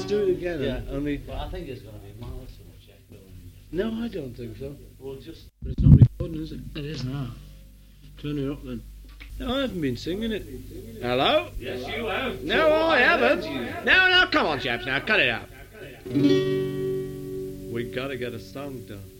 Let's do it again. Yeah. Only. But I think it's going to be miles too much. No, I don't think so. We'll just. But it's not recording, is it? It is now. Turn it up then. No, I haven't been singing it. Hello? Yes, you have. No, I haven't. No, come on, chaps, now, cut it out. We gotta get a song done.